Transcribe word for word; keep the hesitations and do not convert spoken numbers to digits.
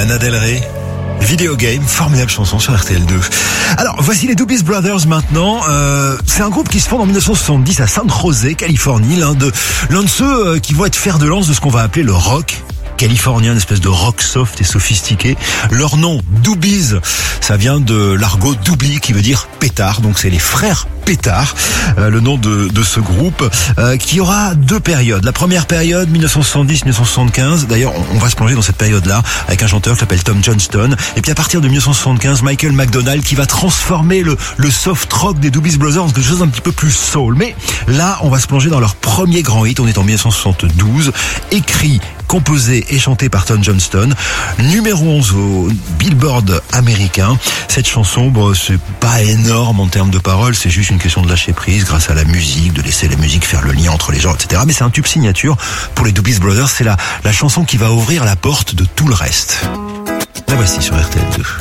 Lana Del Rey, Video Game, formidable chanson sur R T L deux. Alors, voici les Doobie Brothers maintenant. Euh, c'est un groupe qui se fonde en dix-neuf cent soixante-dix à San José, Californie, l'un de, l'un de ceux euh, qui vont être fer de lance de ce qu'on va appeler le rock californien, une espèce de rock soft et sophistiqué. Leur nom, Doobies, ça vient de l'argot doobie qui veut dire pétard. Donc c'est les frères Pétard, euh, le nom de, de ce groupe, euh, qui aura deux périodes. La première période, dix-neuf cent soixante-dix à dix-neuf cent soixante-quinze. D'ailleurs, on, on va se plonger dans cette période-là avec un chanteur qui s'appelle Tom Johnston. Et puis à partir de dix-neuf cent soixante-quinze, Michael McDonald qui va transformer le, le soft rock des Doobie Brothers en quelque chose d'un petit peu plus soul. Mais là, on va se plonger dans leur premier grand hit. On est en dix-neuf cent soixante-douze, écrit, composé et chanté par Tom Johnston, numéro onze au Billboard américain. Cette chanson, bon, c'est pas énorme en termes de paroles, c'est juste une question de lâcher prise grâce à la musique, de laisser la musique faire le lien entre les gens, et cetera. Mais c'est un tube signature pour les Doobie Brothers, c'est la, la chanson qui va ouvrir la porte de tout le reste. La voici sur R T L deux.